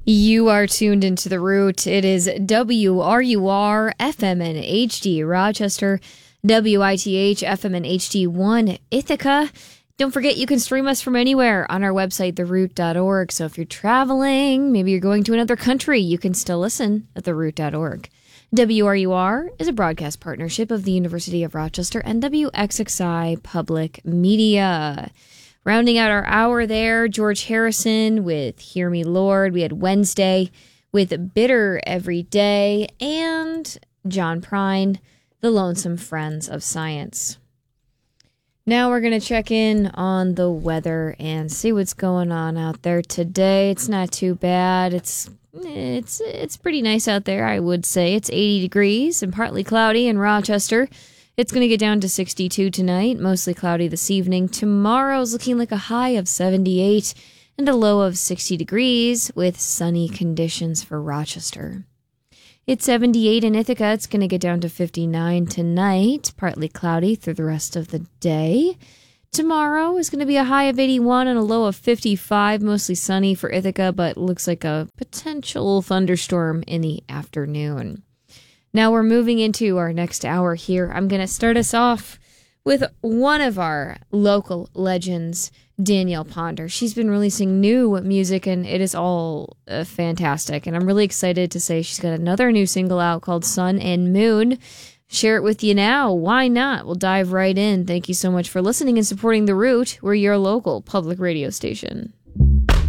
You are tuned into The Root. It is WRUR FM and HD Rochester, WITH FM and HD1 Ithaca. Don't forget you can stream us from anywhere on our website, theroot.org. So if you're traveling, maybe you're going to another country, you can still listen at theroot.org. WRUR is a broadcast partnership of the University of Rochester and WXXI Public Media. Rounding out our hour there, George Harrison with Hear Me Lord. We had Wednesday with Bitter Every Day, and John Prine, The Lonesome Friends of Science. Now we're going to check in on the weather and see what's going on out there today. It's not too bad. It's pretty nice out there, I would say. It's 80 degrees and partly cloudy in Rochester. It's going to get down to 62 tonight, mostly cloudy this evening. Tomorrow's looking like a high of 78 and a low of 60 degrees with sunny conditions for Rochester. It's 78 in Ithaca. It's going to get down to 59 tonight, partly cloudy through the rest of the day. Tomorrow is going to be a high of 81 and a low of 55, mostly sunny for Ithaca, but looks like a potential thunderstorm in the afternoon. Now we're moving into our next hour here. I'm going to start us off with one of our local legends, Danielle Ponder. She's been releasing new music, and it is all fantastic. And I'm really excited to say she's got another new single out called Sun and Moon. Share it with you now. Why not? We'll dive right in. Thank you so much for listening and supporting The Root. We're your local public radio station.